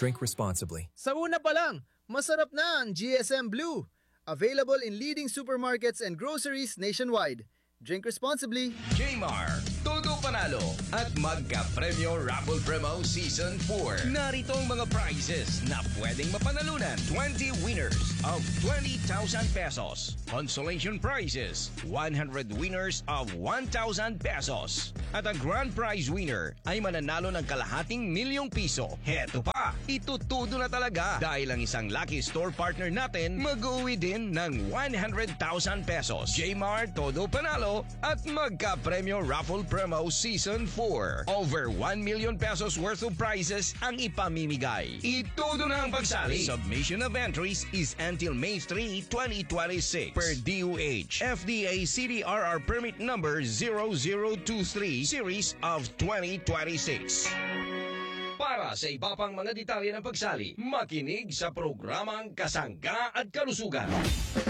Drink responsibly. Sa una pa lang, masarap na ang GSM Blue. Available in leading supermarkets and groceries nationwide. Drink responsibly. Jmar, todo panalo at magka-premyo Raffle Premo Season 4. Narito ang mga prizes na pwedeng mapanalunan. 20 winners of 20,000 pesos. Consolation prizes, 100 winners of 1,000 pesos. At ang grand prize winner ay mananalo ng kalahating milyong piso. Heto pa, itutudo na talaga dahil ang isang lucky store partner natin mag-uwi din ng 100,000 pesos. Jmar, todo panalo at magka-premyo Raffle Premo Season 4. Over 1 million pesos worth of prizes ang ipamimigay. Itudo na ang pagsali. Submission of entries is until May 3, 2026 per DOH FDA CDRR permit number 0023 series of 2026. Para sa iba pang mga detalye ng pagsali, makinig sa programang Kasangga at Kalusugan.